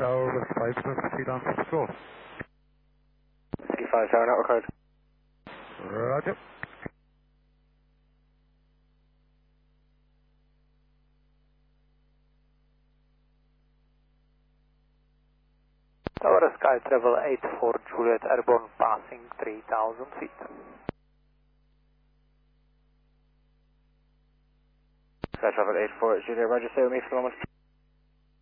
Tower with 5 feet on for control. 55 Tower, network code. Roger. Tower Sky Travel 84 Juliet Airborne passing 3000 feet. Sky Travel 84 Juliet, Roger, stay with me for a moment.